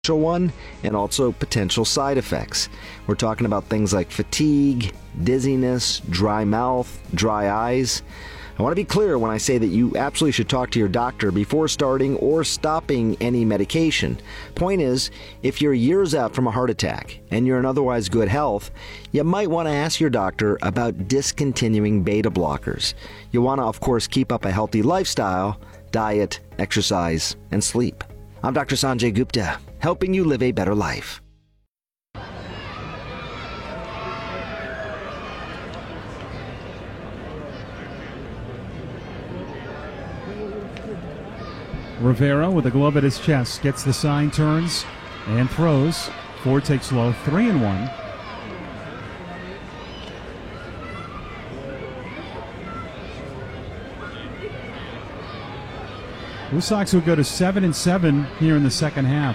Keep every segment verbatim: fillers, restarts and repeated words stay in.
one and also potential side effects. We're talking about things like fatigue, dizziness, dry mouth, dry eyes. I want to be clear when I say that you absolutely should talk to your doctor before starting or stopping any medication. Point is, if you're years out from a heart attack and you're in otherwise good health, you might want to ask your doctor about discontinuing beta blockers. You want to, of course, keep up a healthy lifestyle, diet, exercise, and sleep. I'm Doctor Sanjay Gupta, helping you live a better life. Rivera with a glove at his chest gets the sign, turns, and throws. Ford takes low, three and one. Blue Sox will go to seven and seven here in the second half.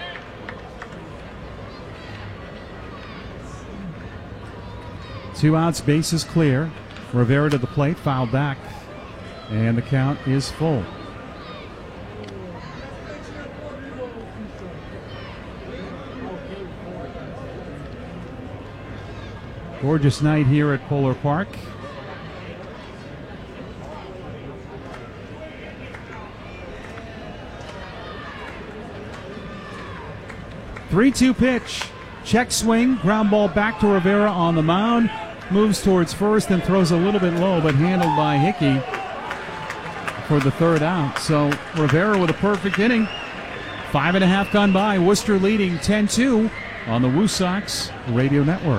Two outs, bases clear. Rivera to the plate, fouled back, and the count is full. Gorgeous night here at Polar Park. three two pitch. Check swing. Ground ball back to Rivera on the mound. Moves towards first and throws a little bit low, but handled by Hickey for the third out. So Rivera with a perfect inning. Five and a half gone by. Worcester leading ten two on the Woo Sox Radio Network.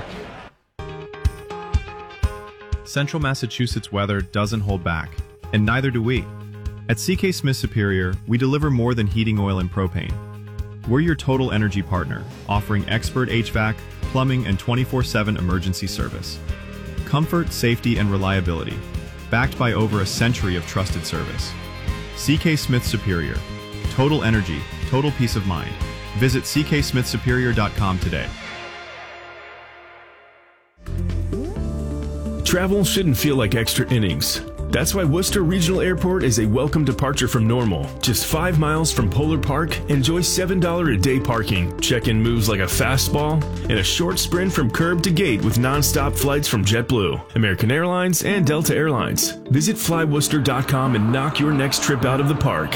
Central Massachusetts weather doesn't hold back, and neither do we. At C K Smith Superior, we deliver more than heating oil and propane. We're your total energy partner, offering expert H V A C, plumbing, and twenty-four seven emergency service. Comfort, safety, and reliability, backed by over a century of trusted service. C K Smith Superior. Total energy, total peace of mind. Visit c k smith superior dot com today. Travel shouldn't feel like extra innings. That's why Worcester Regional Airport is a welcome departure from normal. Just five miles from Polar Park, enjoy seven dollars a day parking. Check-in moves like a fastball, and a short sprint from curb to gate with non-stop flights from JetBlue, American Airlines, and Delta Airlines. Visit fly worcester dot com and knock your next trip out of the park.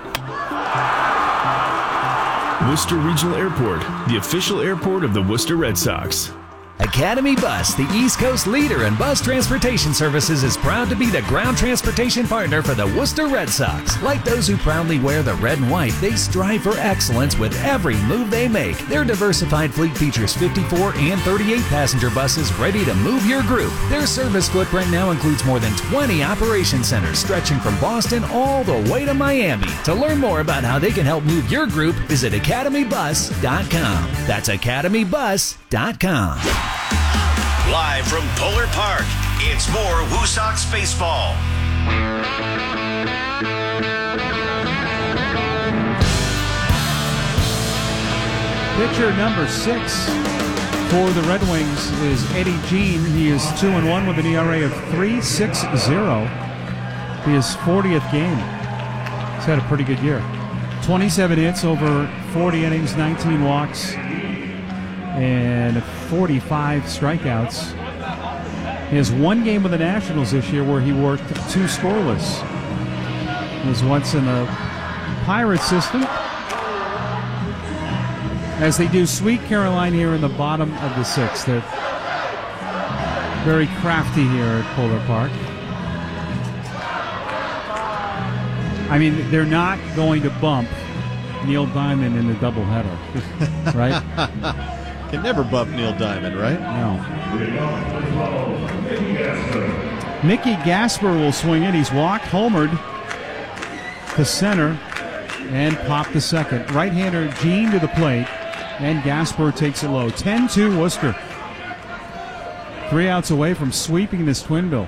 Worcester Regional Airport, the official airport of the Worcester Red Sox. Academy Bus, the East Coast leader in bus transportation services, is proud to be the ground transportation partner for the Worcester Red Sox. Like those who proudly wear the red and white, they strive for excellence with every move they make. Their diversified fleet features fifty-four and thirty-eight passenger buses ready to move your group. Their service footprint now includes more than twenty operation centers stretching from Boston all the way to Miami. To learn more about how they can help move your group, visit academy bus dot com. That's academy bus dot com. Live from Polar Park, it's more Woo Sox baseball. Pitcher number six for the Red Wings is Eddie Jean. He is two and one with an E R A of three point six zero. His fortieth game. He's had a pretty good year. twenty-seven hits over forty innings, nineteen walks, and forty-five strikeouts. He has one game with the Nationals this year where he worked two scoreless. He was once in the Pirates system, as they do Sweet Caroline here in the bottom of the sixth. They're very crafty here at Polar Park. I mean, they're not going to bump Neil Diamond in the doubleheader, right? Can never bump Neil Diamond, right? No. Mickey Gasper will swing it. He's walked, homered to center, and popped the second. Right-hander Jean to the plate, and Gasper takes it low. ten two Worcester. Three outs away from sweeping this twin bill.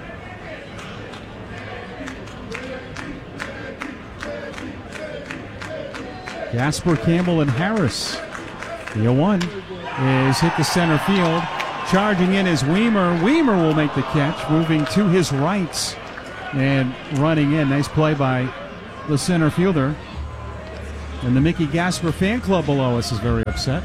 Gasper, Campbell, and Harris. The oh one is hit to center field. Charging in is Weimer. Weimer will make the catch, moving to his right and running in. Nice play by the center fielder. And the Mickey Gasper fan club below us is very upset.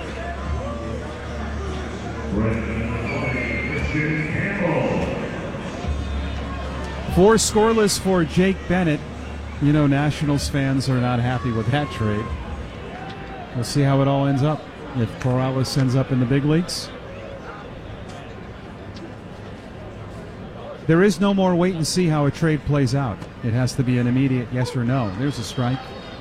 Four scoreless for Jake Bennett. You know, Nationals fans are not happy with that trade. We'll see how it all ends up. If Corrales ends up in the big leagues. There is no more wait and see how a trade plays out. It has to be an immediate yes or no. There's a strike.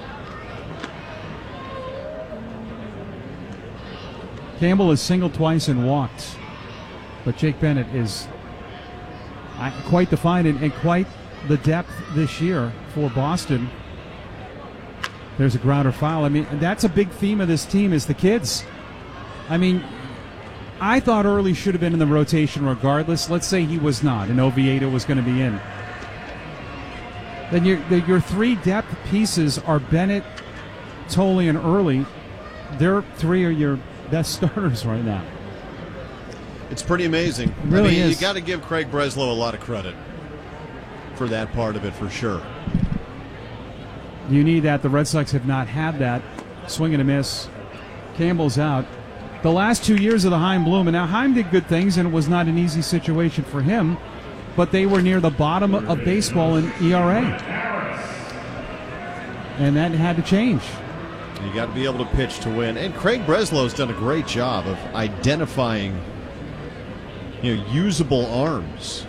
Campbell has singled twice and walked. But Jake Bennett is uh, quite defined and, and quite the depth this year for Boston. There's a grounder foul. I mean, that's a big theme of this team is the kids. I mean, I thought Early should have been in the rotation regardless. Let's say he was not, and Oviedo was going to be in. Then your your three depth pieces are Bennett, Tolley, and Early. Their three are your best starters right now. It's pretty amazing. It really I mean, is. You got to give Craig Breslow a lot of credit for that part of it, for sure. You need that. The Red Sox have not had that. Swing and a miss. Campbell's out. The last two years of the Chaim Bloom, and now Chaim did good things, and it was not an easy situation for him, but they were near the bottom of baseball in E R A. And that had to change. You got to be able to pitch to win. And Craig Breslow's done a great job of identifying, you know, usable arms.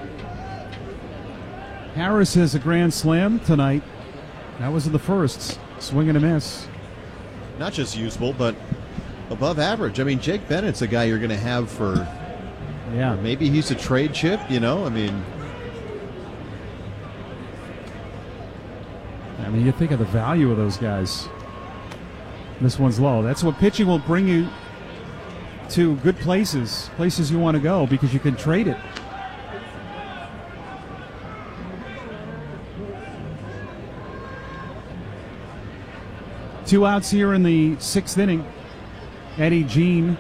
Harris has a grand slam tonight. That was in the first. Swing and a miss. Not just usable, but above average. I mean, Jake Bennett's a guy you're going to have for, yeah, maybe he's a trade chip, you know? I mean, I mean, you think of the value of those guys. This one's low. That's what pitching will bring you to good places, places you want to go because you can trade it. Two outs here in the sixth inning. Eddie Jean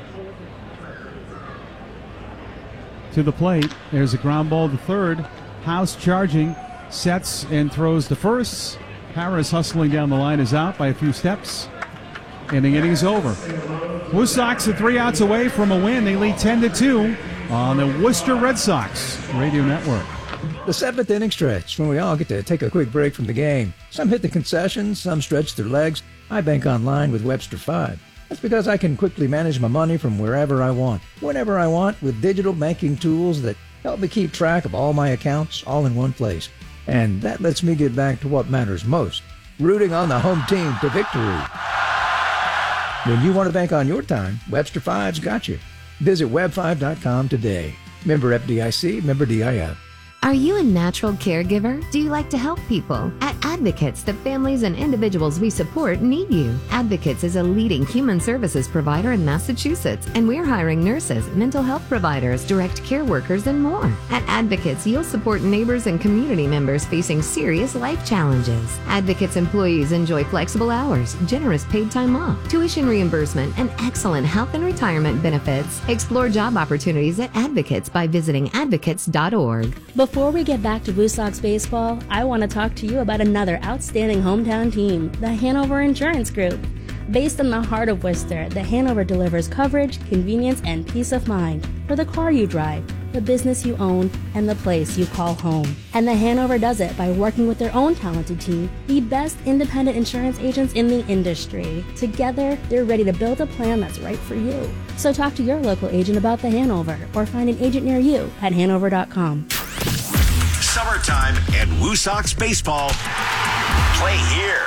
to the plate. There's a ground ball to third. House charging, sets and throws to first. Harris hustling down the line is out by a few steps. And the inning's over. Blue Sox are three outs away from a win. They lead ten to two on the Worcester Red Sox Radio Network. The seventh inning stretch, when we all get to take a quick break from the game. Some hit the concessions, some stretch their legs. I bank online with Webster five. That's because I can quickly manage my money from wherever I want, whenever I want, with digital banking tools that help me keep track of all my accounts all in one place. And that lets me get back to what matters most, rooting on the home team to victory. When you want to bank on your time, Webster five's got you. Visit web five dot com today. Member F D I C, member D I F. Are you a natural caregiver? Do you like to help people? At Advocates, the families and individuals we support need you. Advocates is a leading human services provider in Massachusetts, and we're hiring nurses, mental health providers, direct care workers, and more. At Advocates, you'll support neighbors and community members facing serious life challenges. Advocates employees enjoy flexible hours, generous paid time off, tuition reimbursement, and excellent health and retirement benefits. Explore job opportunities at Advocates by visiting advocates dot org. Before we get back to Blue Sox baseball, I want to talk to you about another outstanding hometown team, the Hanover Insurance Group. Based in the heart of Worcester, the Hanover delivers coverage, convenience, and peace of mind for the car you drive, the business you own, and the place you call home. And the Hanover does it by working with their own talented team, the best independent insurance agents in the industry. Together, they're ready to build a plan that's right for you. So talk to your local agent about the Hanover or find an agent near you at hanover dot com. Summertime and Woo Sox baseball. Play here.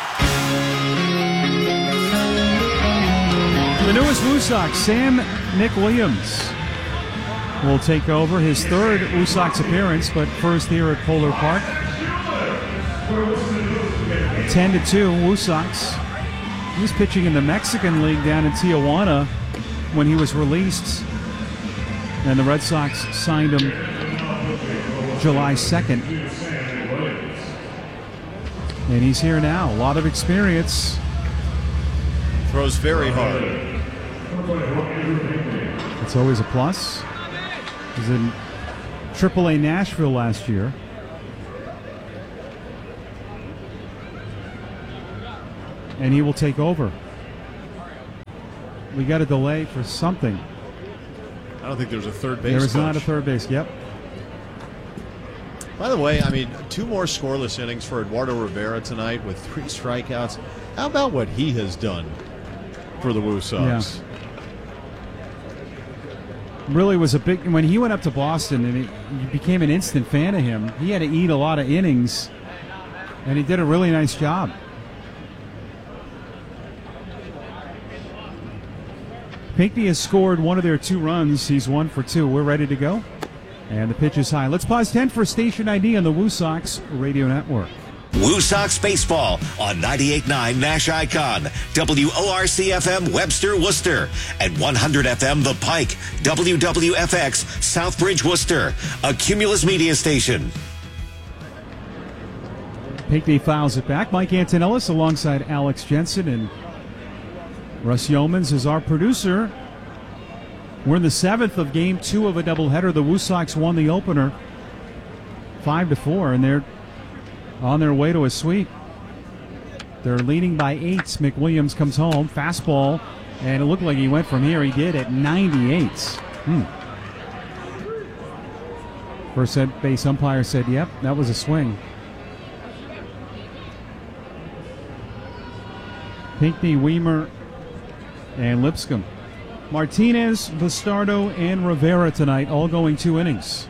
The newest Woo Sox, Sam Nick Williams, will take over his third Woo Sox appearance, but first here at Polar Park. ten to two, Woo Sox. He was pitching in the Mexican League down in Tijuana when he was released, and the Red Sox signed him July second. And he's here now. A lot of experience. Throws very hard. It's always a plus. He was in triple A Nashville last year. and he will take over. We got a delay for something. I don't think there's a third base There is coach. not a third base. Yep. By the way, I mean, two more scoreless innings for Eduardo Rivera tonight with three strikeouts. How about what he has done for the Woo Sox? Yeah. Really was a big when he went up to Boston, and he, you became an instant fan of him. He had to eat a lot of innings, and he did a really nice job. Pinckney has scored one of their two runs. He's one for two. We're ready to go. And the pitch is high. Let's pause ten for station I D on the Woo Sox Radio Network. Woo Sox Baseball on ninety-eight point nine Nash Icon, W O R C F M Webster, Worcester, and one hundred F M The Pike, W W F X Southbridge, Worcester, a Cumulus media station. Pinckney fouls it back. Mike Antonellis alongside Alex Jensen, and Russ Yeomans is our producer. We're in the seventh of game two of a doubleheader. The Woo Sox won the opener five to four, and they're on their way to a sweep. They're leading by eight. McWilliams comes home, fastball, and it looked like he went from here. He did at ninety-eight. Hmm. First base umpire said, yep, that was a swing. Pinckney, Weimer, and Lipscomb. Martinez, Bastardo, and Rivera tonight, all going two innings.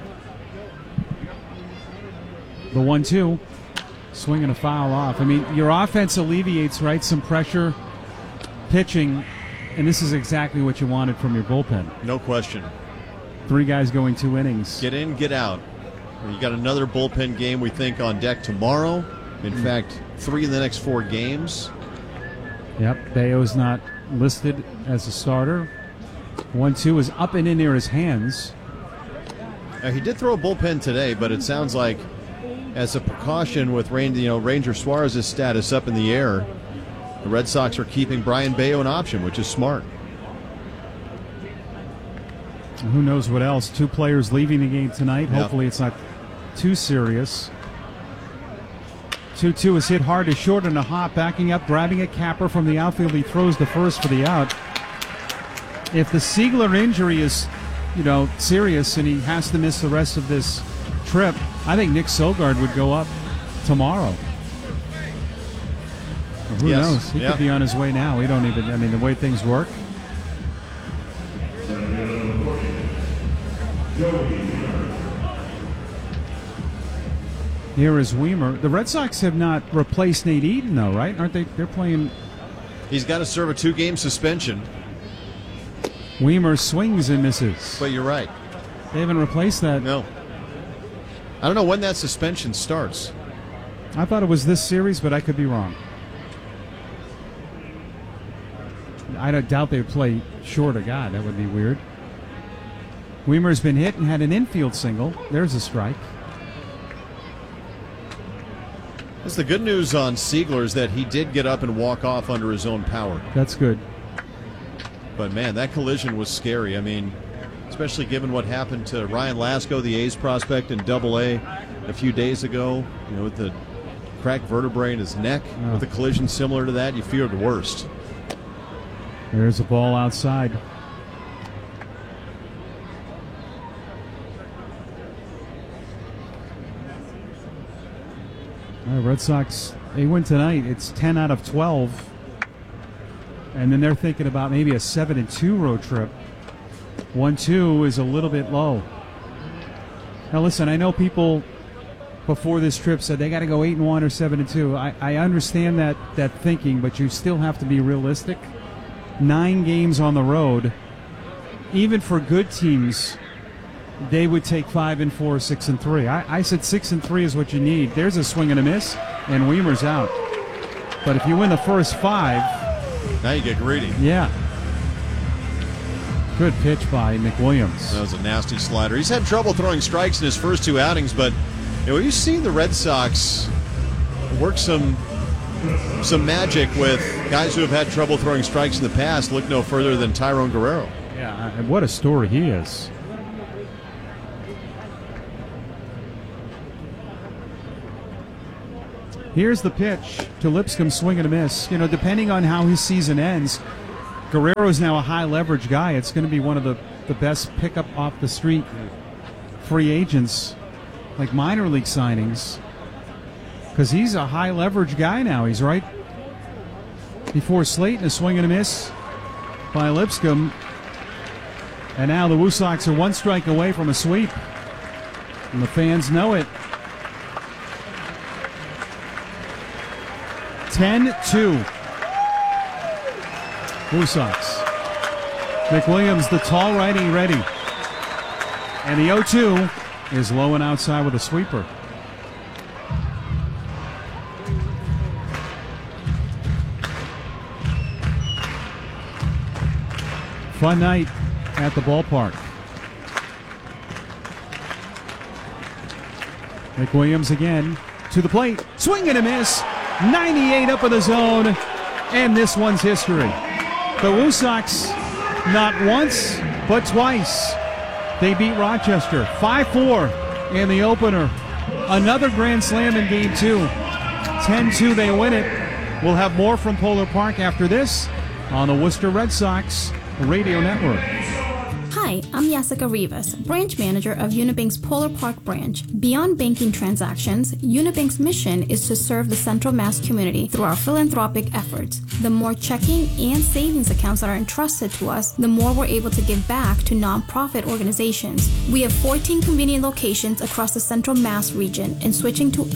The one two, swinging a foul off. I mean, your offense alleviates, right, some pressure, pitching, and this is exactly what you wanted from your bullpen. No question. Three guys going two innings. Get in, get out. You got another bullpen game, we think, on deck tomorrow. In mm. fact, three in the next four games. Yep, Bayo's not listed as a starter. one two is up and in near his hands. Now, he did throw a bullpen today, but it sounds like as a precaution with Rain, you know, Ranger Suarez's status up in the air, the Red Sox are keeping Brian Bayo an option, which is smart. Who knows what else? Two players leaving the game tonight. Yep. Hopefully it's not too serious. two two is hit hard to short and a hop, backing up, grabbing a capper from the outfield. He throws the first for the out. If the Siegler injury is, you know, serious and he has to miss the rest of this trip, I think Nick Sogard would go up tomorrow. Or who yes. knows? He yeah. could be on his way now. We don't even, I mean, the way things work. Here is Weimer. The Red Sox have not replaced Nate Eaton, though, right? Aren't they? They're playing. He's got to serve a two-game suspension. Weimer swings and misses. But you're right. They haven't replaced that. No. I don't know when that suspension starts. I thought it was this series, but I could be wrong. I don't doubt they would play short of God. That would be weird. Weimer's been hit and had an infield single. There's a strike. That's the good news on Siegler is that he did get up and walk off under his own power. That's good. But, man, that collision was scary. I mean, especially given what happened to Ryan Lasko, the A's prospect in Double A a few days ago, you know, with the cracked vertebrae in his neck. Oh. With a collision similar to that, you fear the worst. There's a ball outside. All right, Red Sox, they win tonight. It's ten out of twelve. And then they're thinking about maybe a seven and two road trip. one two is a little bit low. Now, listen, I know people before this trip said they got to go eight and one or seven and two. I, I understand that, that thinking, but you still have to be realistic. Nine games on the road, even for good teams, they would take five and four, six and three. I, I said six and three is what you need. There's a swing and a miss, and Weimer's out. But if you win the first five, now you get greedy. Yeah. Good pitch by McWilliams. That was a nasty slider. He's had trouble throwing strikes in his first two outings, but you know, you've seen the Red Sox work some some magic with guys who have had trouble throwing strikes in the past. Look no further than Tyrone Guerrero. Yeah, and what a story he is. Here's the pitch to Lipscomb, swing and a miss. You know, depending on how his season ends, Guerrero's now a high leverage guy. It's going to be one of the, the best pickup off the street free agents, like minor league signings, because he's a high leverage guy now. He's right before Slayton, a swing and a miss by Lipscomb. And now the Woo Sox are one strike away from a sweep. And the fans know it. ten two. Woo Sox. McWilliams, the tall righty, ready. And the oh two is low and outside with a sweeper. Fun night at the ballpark. McWilliams again to the plate. Swing and a miss. ninety-eight up in the zone. And this one's history. The Woo Sox, not once, but twice, they beat Rochester. five four in the opener. Another grand slam in game two. ten two, they win it. We'll have more from Polar Park after this on the Worcester Red Sox Radio Network. Hi, I'm Jessica Rivas, branch manager of Unibank's Polar Park branch. Beyond banking transactions, Unibank's mission is to serve the Central Mass community through our philanthropic efforts. The more checking and savings accounts that are entrusted to us, the more we're able to give back to nonprofit organizations. We have fourteen convenient locations across the Central Mass region, and switching to